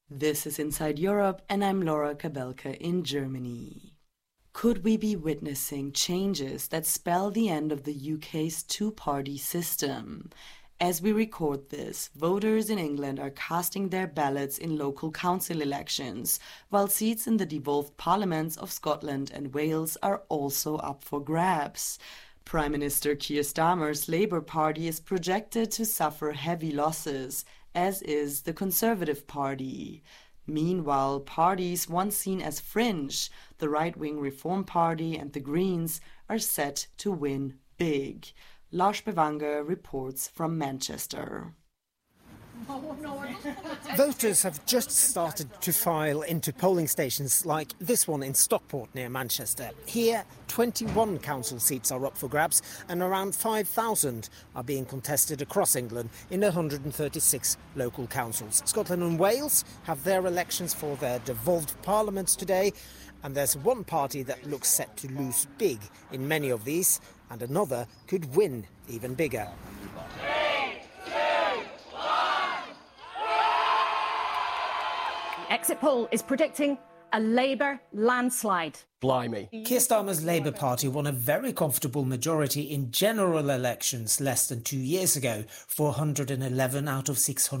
This is Inside Europe, and I'm Laura Kabelka in Germany. Could we be witnessing changes that spell the end of the UK's two-party system? As we record this, voters in England are casting their ballots in local council elections, while seats in the devolved parliaments of Scotland and Wales are also up for grabs. Prime Minister Keir Starmer's Labour Party is projected to suffer heavy losses, as is the Conservative Party. Meanwhile, parties once seen as fringe, the right-wing Reform Party and the Greens, are set to win big. Lars Bevanger reports from Manchester. Voters have just started to file into polling stations like this one in Stockport near Manchester. Here, 21 council seats are up for grabs and around 5,000 are being contested across England in 136 local councils. Scotland and Wales have their elections for their devolved parliaments today, and there's one party that looks set to lose big in many of these, and another could win even bigger. Exit poll is predicting a Labour landslide. Blimey. Keir Starmer's Labour Party won a very comfortable majority in general elections less than 2 years ago, 411 out of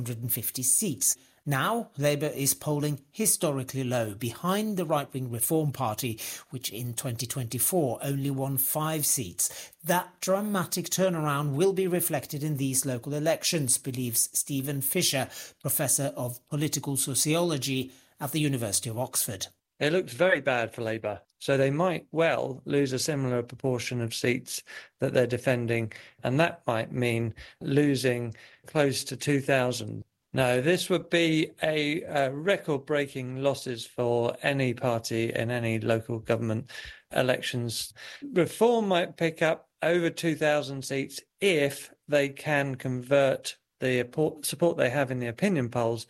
650 seats. Now, Labour is polling historically low, behind the right-wing Reform Party, which in 2024 only won 5 seats. That dramatic turnaround will be reflected in these local elections, believes Stephen Fisher, Professor of Political Sociology at the University of Oxford. It looks very bad for Labour, so they might well lose a similar proportion of seats that they're defending, and that might mean losing close to 2,000. No, this would be a record-breaking losses for any party in any local government elections. Reform might pick up over 2,000 seats if they can convert the support they have in the opinion polls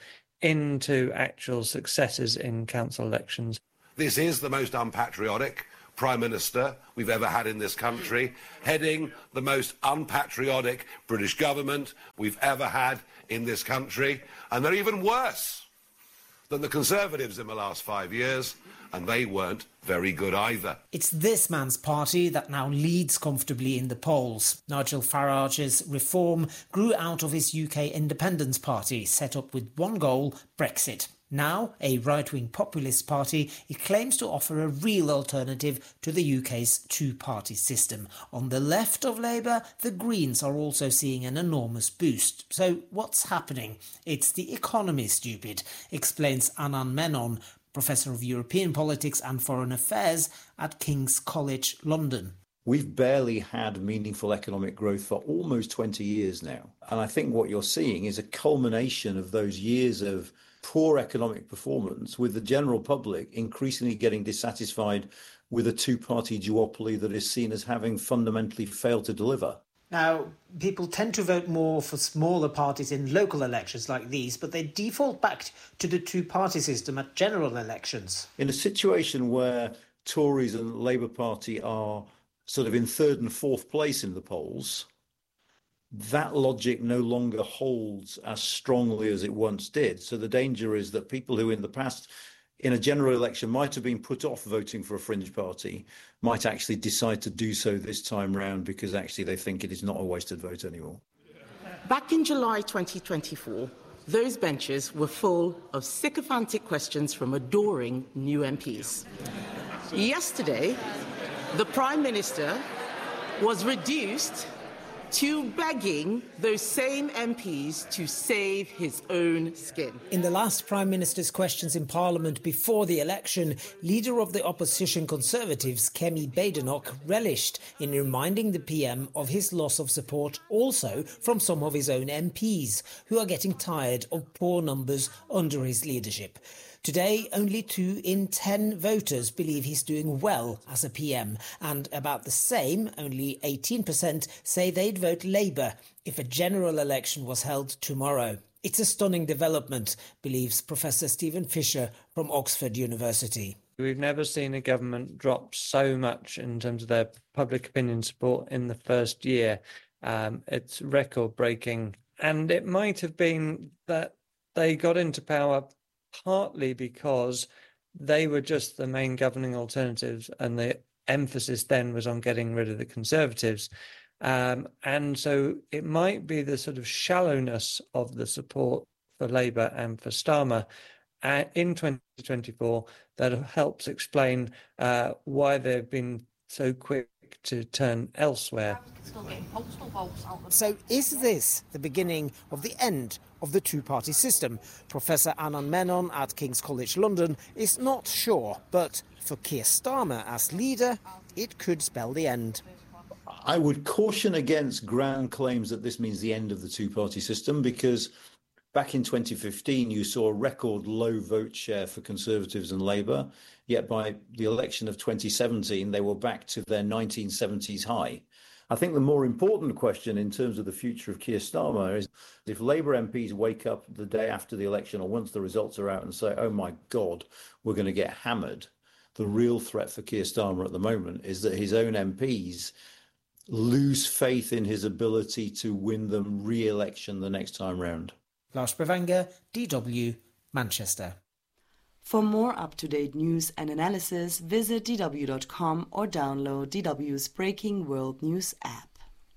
into actual successes in council elections. This is the most unpatriotic Prime Minister we've ever had in this country, heading the most unpatriotic British government we've ever had in this country, and they're even worse than the Conservatives in the last 5 years, and they weren't very good either. It's this man's party that now leads comfortably in the polls. Nigel Farage's Reform grew out of his UK Independence Party, set up with one goal: Brexit. Now, a right-wing populist party, it claims to offer a real alternative to the UK's two-party system. On the left of Labour, the Greens are also seeing an enormous boost. So what's happening? It's the economy, stupid, explains Anand Menon, Professor of European Politics and Foreign Affairs at King's College London. We've barely had meaningful economic growth for almost 20 years now. And I think what you're seeing is a culmination of those years of poor economic performance, with the general public increasingly getting dissatisfied with a two-party duopoly that is seen as having fundamentally failed to deliver. Now, people tend to vote more for smaller parties in local elections like these, but they default back to the two-party system at general elections. In a situation where Tories and the Labour Party are sort of in third and fourth place in the polls, that logic no longer holds as strongly as it once did. So the danger is that people who in the past, in a general election, might have been put off voting for a fringe party, might actually decide to do so this time round because actually they think it is not a wasted vote anymore. Back in July 2024, those benches were full of sycophantic questions from adoring new MPs. Yesterday, the Prime Minister was reduced to begging those same MPs to save his own skin. In the last Prime Minister's questions in Parliament before the election, leader of the opposition Conservatives, Kemi Badenoch, relished in reminding the PM of his loss of support also from some of his own MPs, who are getting tired of poor numbers under his leadership. Today, only 2 in 10 voters believe he's doing well as a PM, and about the same, only 18%, say they'd vote Labour if a general election was held tomorrow. It's a stunning development, believes Professor Stephen Fisher from Oxford University. We've never seen a government drop so much in terms of their public opinion support in the first year. It's record-breaking, and it might have been that they got into power partly because they were just the main governing alternatives, and the emphasis then was on getting rid of the Conservatives. And so it might be the sort of shallowness of the support for Labour and for Starmer in 2024 that helps explain why they've been so quick to turn elsewhere. So is this the beginning of the end of the two-party system? Professor Anand Menon at King's College London is not sure, but for Keir Starmer as leader, it could spell the end. I would caution against grand claims that this means the end of the two-party system, because back in 2015, you saw a record low vote share for Conservatives and Labour, yet by the election of 2017, they were back to their 1970s high. I think the more important question in terms of the future of Keir Starmer is if Labour MPs wake up the day after the election or once the results are out and say, oh my God, we're going to get hammered. The real threat for Keir Starmer at the moment is that his own MPs lose faith in his ability to win them re-election the next time round. Lars Bravanger, DW, Manchester. For more up-to-date news and analysis, visit dw.com or download DW's Breaking World News app.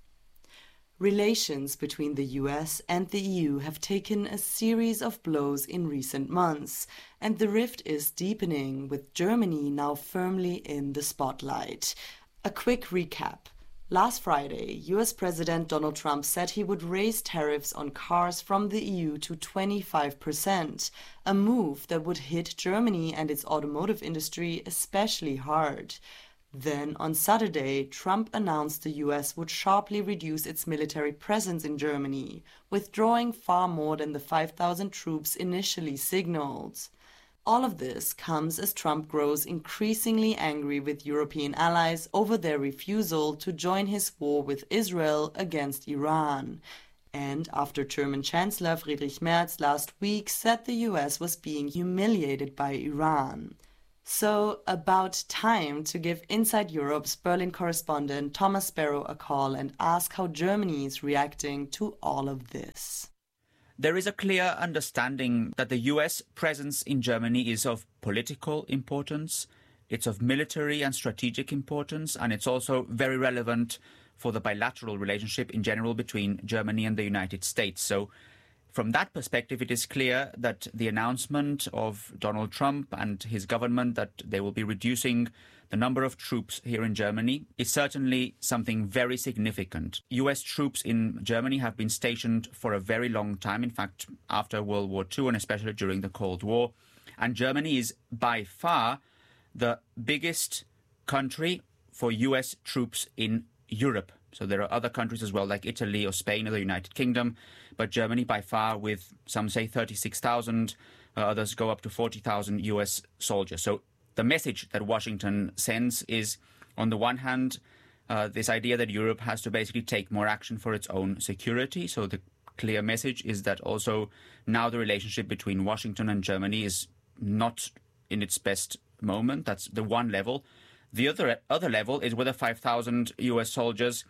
Relations between the US and the EU have taken a series of blows in recent months, and the rift is deepening, with Germany now firmly in the spotlight. A quick recap. Last Friday, US President Donald Trump said he would raise tariffs on cars from the EU to 25%, a move that would hit Germany and its automotive industry especially hard. Then, on Saturday, Trump announced the US would sharply reduce its military presence in Germany, withdrawing far more than the 5,000 troops initially signaled. All of this comes as Trump grows increasingly angry with European allies over their refusal to join his war with Israel against Iran. And after German Chancellor Friedrich Merz last week said the US was being humiliated by Iran. So, about time to give Inside Europe's Berlin correspondent Thomas Sparrow a call and ask how Germany is reacting to all of this. There is a clear understanding that the US presence in Germany is of political importance, it's of military and strategic importance, and it's also very relevant for the bilateral relationship in general between Germany and the United States. So from that perspective, it is clear that the announcement of Donald Trump and his government that they will be reducing the number of troops here in Germany is certainly something very significant. US troops in Germany have been stationed for a very long time, in fact, after World War II and especially during the Cold War. And Germany is by far the biggest country for US troops in Europe. So there are other countries as well, like Italy or Spain or the United Kingdom, but Germany by far, with some say 36,000, others go up to 40,000 US soldiers. So the message that Washington sends is, on the one hand, this idea that Europe has to basically take more action for its own security. So the clear message is that also now the relationship between Washington and Germany is not in its best moment. That's the one level. The other level is whether 5,000 US soldiers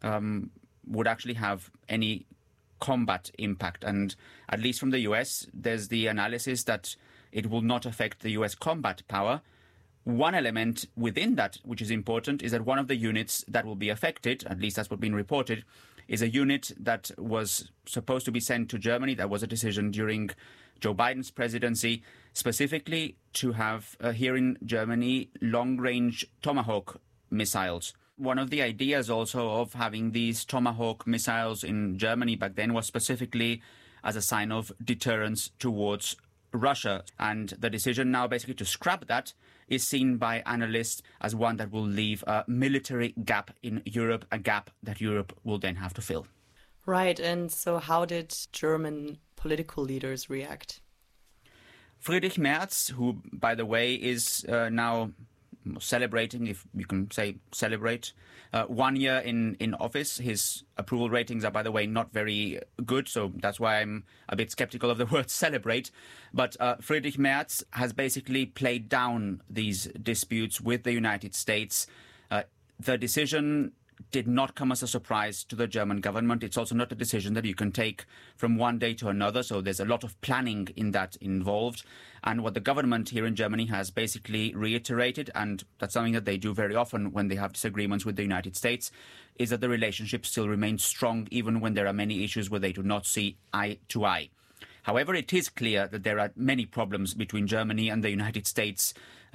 would actually have any combat impact. And at least from the US, there's the analysis that it will not affect the US combat power. One element within that, which is important, is that one of the units that will be affected, at least that's what's been reported, is a unit that was supposed to be sent to Germany. That was a decision during Joe Biden's presidency, specifically to have here in Germany long-range Tomahawk missiles. One of the ideas also of having these Tomahawk missiles in Germany back then was specifically as a sign of deterrence towards Russia. And the decision now basically to scrap that is seen by analysts as one that will leave a military gap in Europe, a gap that Europe will then have to fill. Right, and so how did German political leaders react? Friedrich Merz, who, by the way, is now celebrating, if you can say celebrate, 1 year in office. His approval ratings are, by the way, not very good, so that's why I'm a bit skeptical of the word celebrate. But Friedrich Merz has basically played down these disputes with the United States. The decision did not come as a surprise to the German government. It's also not a decision that you can take from one day to another. So there's a lot of planning in that involved. And what the government here in Germany has basically reiterated, and that's something that they do very often when they have disagreements with the United States, is that the relationship still remains strong, even when there are many issues where they do not see eye to eye. However, it is clear that there are many problems between Germany and the United States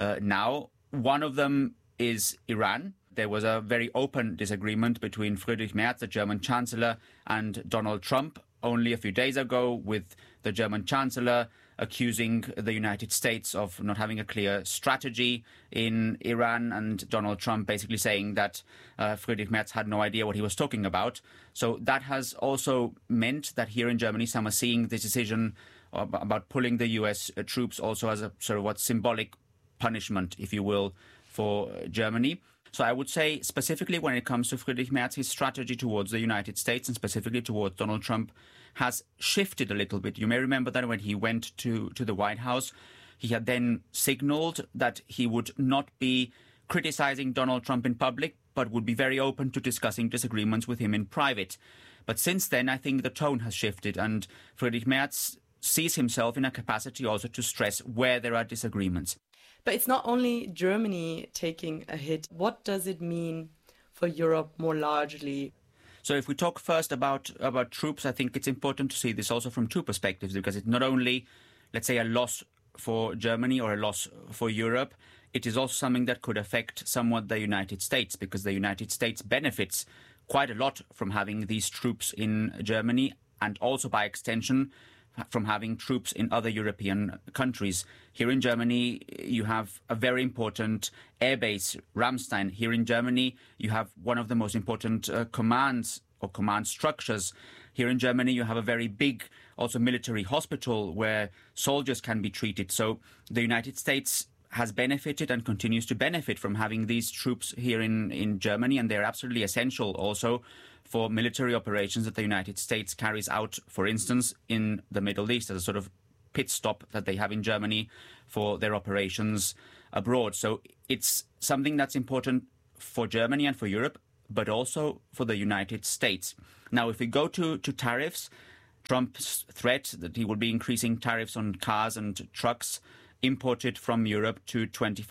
now. One of them is Iran. There was a very open disagreement between Friedrich Merz, the German Chancellor, and Donald Trump only a few days ago, with the German Chancellor accusing the United States of not having a clear strategy in Iran, and Donald Trump basically saying that Friedrich Merz had no idea what he was talking about. So that has also meant that here in Germany, some are seeing this decision about pulling the US troops also as a sort of what symbolic punishment, if you will, for Germany. So I would say specifically when it comes to Friedrich Merz, his strategy towards the United States and specifically towards Donald Trump has shifted a little bit. You may remember that when he went to the White House, he had then signaled that he would not be criticizing Donald Trump in public, but would be very open to discussing disagreements with him in private. But since then, I think the tone has shifted, and Friedrich Merz sees himself in a capacity also to stress where there are disagreements. But it's not only Germany taking a hit. What does it mean for Europe more largely? So if we talk first about troops, I think it's important to see this also from two perspectives, because it's not only, let's say, a loss for Germany or a loss for Europe, it is also something that could affect somewhat the United States, because the United States benefits quite a lot from having these troops in Germany, and also by extension from having troops in other European countries. Here in Germany, you have a very important airbase, Ramstein. Here in Germany, you have one of the most important commands or command structures. Here in Germany, you have a very big also military hospital where soldiers can be treated. So the United States has benefited and continues to benefit from having these troops here in Germany, and they're absolutely essential also for military operations that the United States carries out, for instance, in the Middle East as a sort of pit stop that they have in Germany for their operations abroad. So it's something that's important for Germany and for Europe, but also for the United States. Now, if we go to tariffs, Trump's threat that he will be increasing tariffs on cars and trucks imported from Europe to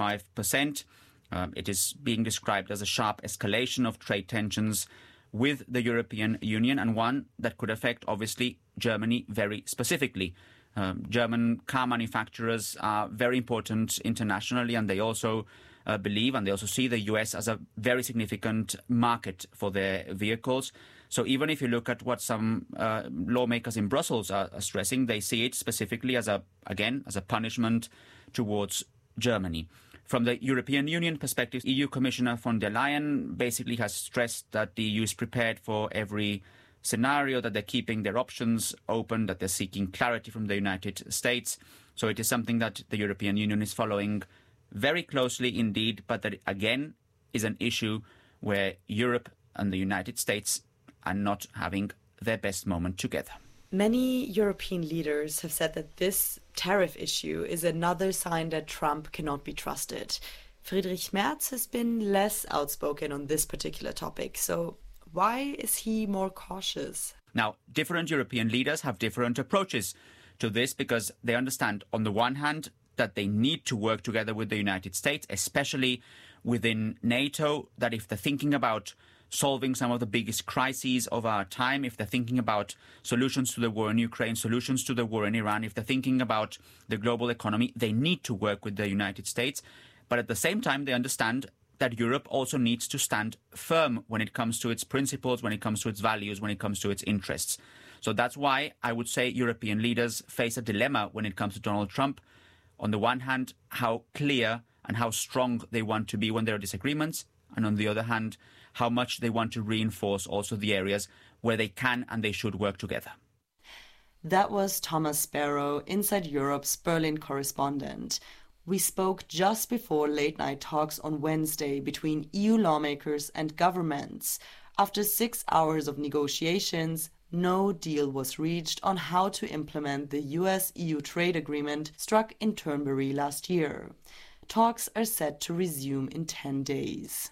25%. It is being described as a sharp escalation of trade tensions with the European Union, and one that could affect, obviously, Germany very specifically. German car manufacturers are very important internationally, and they also believe and they also see the US as a very significant market for their vehicles. So even if you look at what some lawmakers in Brussels are stressing, they see it specifically as a punishment towards Germany. From the European Union perspective, EU Commissioner von der Leyen basically has stressed that the EU is prepared for every scenario, that they're keeping their options open, that they're seeking clarity from the United States. So it is something that the European Union is following very closely indeed, but that again is an issue where Europe and the United States are not having their best moment together. Many European leaders have said that this tariff issue is another sign that Trump cannot be trusted. Friedrich Merz has been less outspoken on this particular topic. So why is he more cautious? Now, different European leaders have different approaches to this, because they understand, on the one hand, that they need to work together with the United States, especially within NATO, that if they're thinking about solving some of the biggest crises of our time, if they're thinking about solutions to the war in Ukraine, solutions to the war in Iran, if they're thinking about the global economy, they need to work with the United States. But at the same time, they understand that Europe also needs to stand firm when it comes to its principles, when it comes to its values, when it comes to its interests. So that's why I would say European leaders face a dilemma when it comes to Donald Trump. On the one hand, how clear and how strong they want to be when there are disagreements, and on the other hand, how much they want to reinforce also the areas where they can and they should work together. That was Thomas Sparrow, Inside Europe's Berlin correspondent. We spoke just before late night talks on Wednesday between EU lawmakers and governments. After 6 hours of negotiations, no deal was reached on how to implement the US-EU trade agreement struck in Turnberry last year. Talks are set to resume in 10 days.